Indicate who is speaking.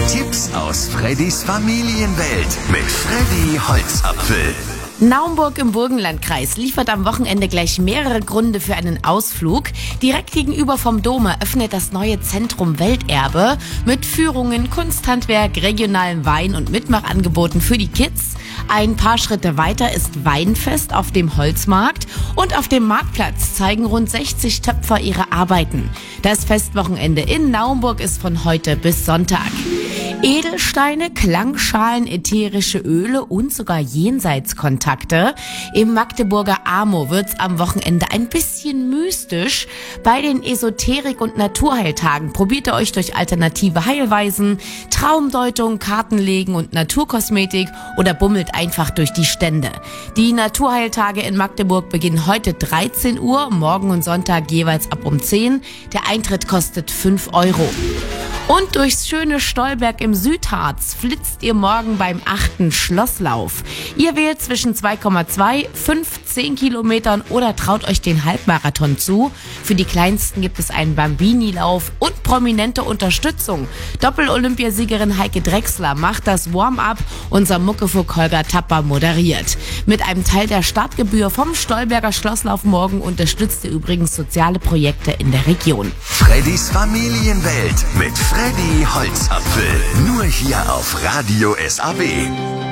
Speaker 1: Tipps aus Freddys Familienwelt mit Freddy Holzapfel.
Speaker 2: Naumburg im Burgenlandkreis liefert am Wochenende gleich mehrere Gründe für einen Ausflug. Direkt gegenüber vom Dom eröffnet das neue Zentrum Welterbe mit Führungen, Kunsthandwerk, regionalem Wein und Mitmachangeboten für die Kids. Ein paar Schritte weiter ist Weinfest auf dem Holzmarkt und auf dem Marktplatz zeigen rund 60 Töpfer ihre Arbeiten. Das Festwochenende in Naumburg ist von heute bis Sonntag. Edelsteine, Klangschalen, ätherische Öle und sogar Jenseitskontakte. Im Magdeburger Amo wird's am Wochenende ein bisschen mystisch. Bei den Esoterik- und Naturheiltagen probiert ihr euch durch alternative Heilweisen, Traumdeutung, Kartenlegen und Naturkosmetik oder bummelt einfach durch die Stände. Die Naturheiltage in Magdeburg beginnen heute 13 Uhr, morgen und Sonntag jeweils ab um 10. Der Eintritt kostet 5 €. Und durchs schöne Stolberg im Südharz flitzt ihr morgen beim 8. Schlosslauf. Ihr wählt zwischen 2,2, 5, 10 Kilometern oder traut euch den Halbmarathon zu. Für die Kleinsten gibt es einen Bambini-Lauf und prominente Unterstützung. Doppel-Olympiasiegerin Heike Drechsler macht das Warm-up, unser Muckefuck Holger Tapper moderiert. Mit einem Teil der Startgebühr vom Stolberger Schlosslauf morgen unterstützt ihr übrigens soziale Projekte in der Region.
Speaker 1: Freddys Familienwelt mit Freddy Holzapfel. Nur hier auf Radio SAB.